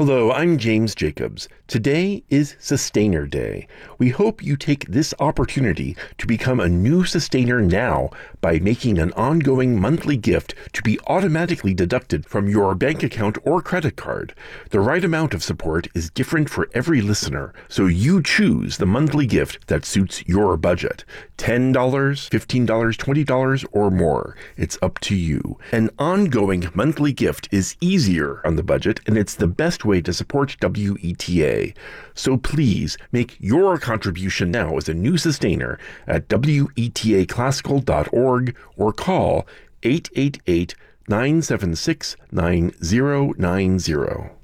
Hello, I'm James Jacobs. Today is Sustainer Day. We hope you take this opportunity to become a new sustainer now by making an ongoing monthly gift to be automatically deducted from your bank account or credit card. The right amount of support is different for every listener, so you choose the monthly gift that suits your budget. $10, $15, $20, or more. It's up to you. An ongoing monthly gift is easier on the budget, and it's the best way to support WETA. So please make your contribution now as a new sustainer at WETAclassical.org or call 888-976-9090.